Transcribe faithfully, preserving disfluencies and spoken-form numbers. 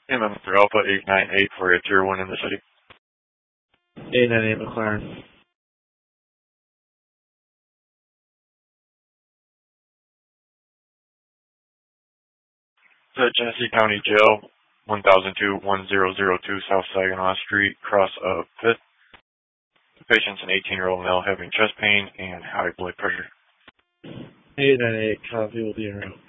M M for Alpha eight nine eight for a tier one in the city. eight nine eight McLaren. The Genesee County Jail, one thousand two, one thousand two South Saginaw Street, cross of fifth. The patient's an eighteen-year-old male having chest pain and high blood pressure. eight nine eight, copy, will be en route.